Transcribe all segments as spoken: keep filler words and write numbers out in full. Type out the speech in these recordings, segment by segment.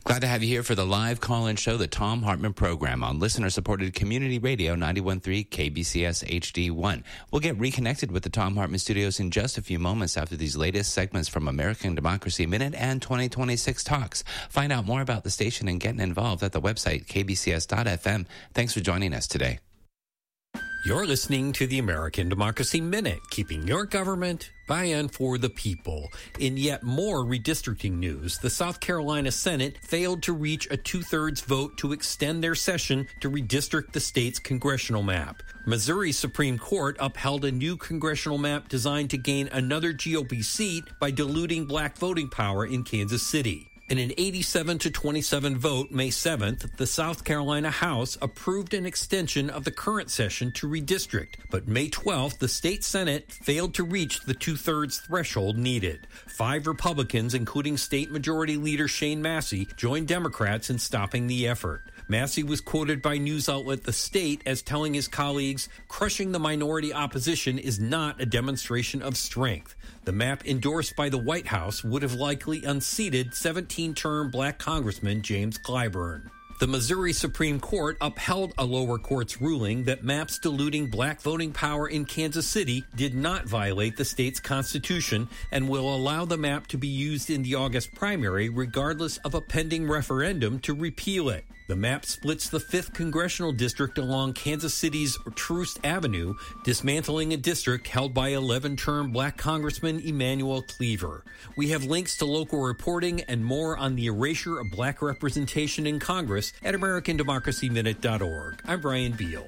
Glad to have you here for the live call-in show, the Thom Hartmann Program, on listener-supported community radio ninety-one point three K B C S H D one. We'll get reconnected with the Thom Hartmann Studios in just a few moments after these latest segments from American Democracy Minute and twenty twenty-six Talks. Find out more about the station and getting involved at the website k b c s dot f m. Thanks for joining us today. You're listening to the American Democracy Minute, keeping your government by and for the people. In yet more redistricting news, the South Carolina Senate failed to reach a two-thirds vote to extend their session to redistrict the state's congressional map. Missouri's Supreme Court upheld a new congressional map designed to gain another G O P seat by diluting black voting power in Kansas City. In an eighty-seven to twenty-seven vote May seventh, the South Carolina House approved an extension of the current session to redistrict, but May twelfth, the state Senate failed to reach the two-thirds threshold needed. Five Republicans, including State Majority Leader Shane Massey, joined Democrats in stopping the effort. Massey was quoted by news outlet The State as telling his colleagues, "Crushing the minority opposition is not a demonstration of strength." The map endorsed by the White House would have likely unseated seventeen-term black Congressman James Clyburn. The Missouri Supreme Court upheld a lower court's ruling that maps diluting black voting power in Kansas City did not violate the state's constitution and will allow the map to be used in the August primary regardless of a pending referendum to repeal it. The map splits the fifth congressional district along Kansas City's Troost Avenue, dismantling a district held by eleven-term black Congressman Emanuel Cleaver. We have links to local reporting and more on the erasure of black representation in Congress at american democracy minute dot org. I'm Brian Beal.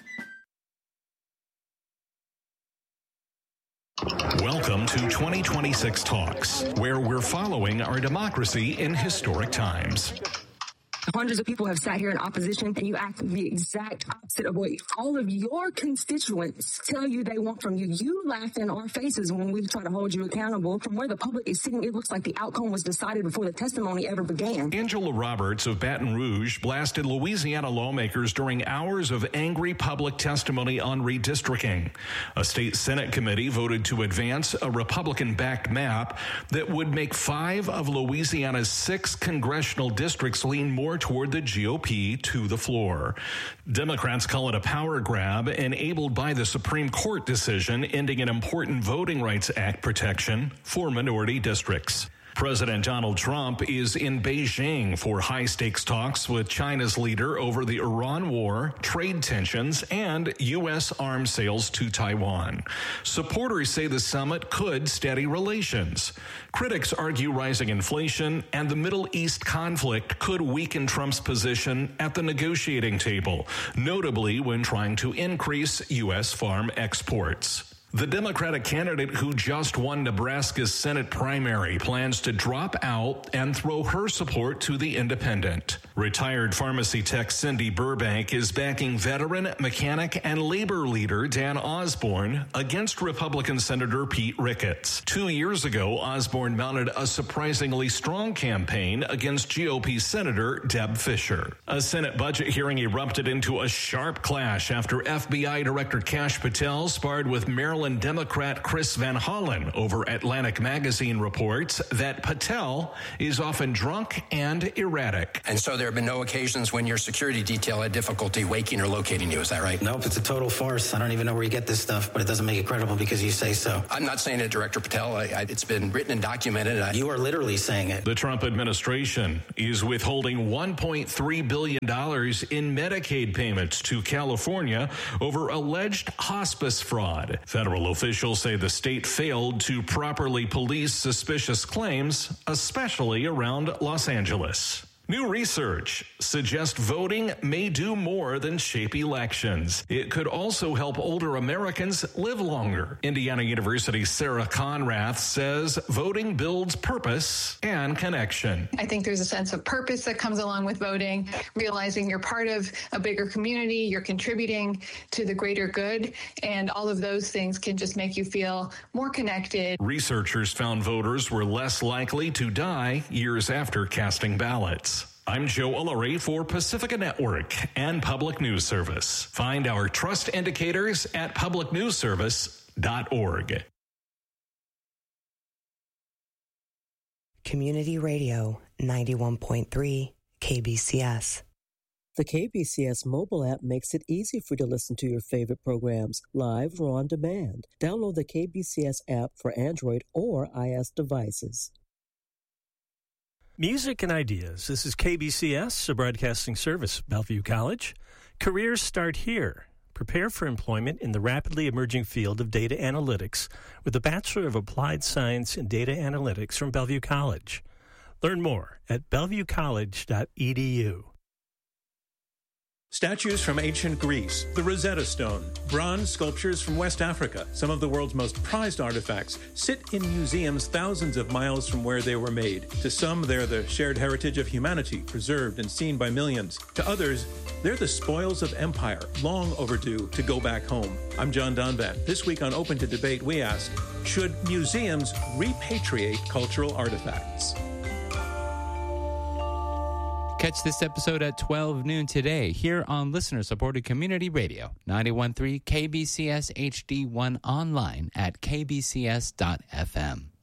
Welcome to twenty twenty-six Talks, where we're following our democracy in historic times. Hundreds of people have sat here in opposition, and you act the exact opposite of what all of your constituents tell you they want from you. You laugh in our faces when we try to hold you accountable. From where the public is sitting, it looks like the outcome was decided before the testimony ever began. Angela Roberts of Baton Rouge blasted Louisiana lawmakers during hours of angry public testimony on redistricting. A state Senate committee voted to advance a Republican-backed map that would make five of Louisiana's six congressional districts lean more toward the G O P to the floor. Democrats call it a power grab enabled by the Supreme Court decision ending an important Voting Rights Act protection for minority districts. President Donald Trump is in Beijing for high-stakes talks with China's leader over the Iran war, trade tensions, and U S arms sales to Taiwan. Supporters say the summit could steady relations. Critics argue rising inflation and the Middle East conflict could weaken Trump's position at the negotiating table, notably when trying to increase U S farm exports. The Democratic candidate who just won Nebraska's Senate primary plans to drop out and throw her support to the independent. Retired pharmacy tech Cindy Burbank is backing veteran, mechanic, and labor leader Dan Osborne against Republican Senator Pete Ricketts. Two years ago, Osborne mounted a surprisingly strong campaign against G O P Senator Deb Fischer. A Senate budget hearing erupted into a sharp clash after F B I Director Kash Patel sparred with Maryland Democrat Chris Van Hollen over Atlantic Magazine reports that Patel is often drunk and erratic. And so there have been no occasions when your security detail had difficulty waking or locating you. Is that right? Nope, it's a total farce. I don't even know where you get this stuff, but it doesn't make it credible because you say so. I'm not saying it, Director Patel. I, I, it's been written and documented. I, you are literally saying it. The Trump administration is withholding one point three billion dollars in Medicaid payments to California over alleged hospice fraud. Federal officials say the state failed to properly police suspicious claims, especially around Los Angeles. New research suggests voting may do more than shape elections. It could also help older Americans live longer. Indiana University's Sarah Conrath says voting builds purpose and connection. I think there's a sense of purpose that comes along with voting, realizing you're part of a bigger community, you're contributing to the greater good, and all of those things can just make you feel more connected. Researchers found voters were less likely to die years after casting ballots. I'm Joe Ullery for Pacifica Network and Public News Service. Find our trust indicators at public news service dot org. Community Radio ninety-one point three K B C S. The K B C S mobile app makes it easy for you to listen to your favorite programs, live or on demand. Download the K B C S app for Android or iOS devices. Music and ideas. This is K B C S, a broadcasting service, Bellevue College. Careers start here. Prepare for employment in the rapidly emerging field of data analytics with a Bachelor of Applied Science in Data Analytics from Bellevue College. Learn more at bellevue college dot e d u. Statues from ancient Greece, the Rosetta Stone, bronze sculptures from West Africa, some of the world's most prized artifacts, sit in museums thousands of miles from where they were made. To some, they're the shared heritage of humanity, preserved and seen by millions. To others, they're the spoils of empire, long overdue to go back home. I'm John Donvan. This week on Open to Debate, we asked, should museums repatriate cultural artifacts? Catch this episode at twelve noon today here on listener-supported Community Radio, ninety-one point three K B C S H D one online at k b c s dot f m.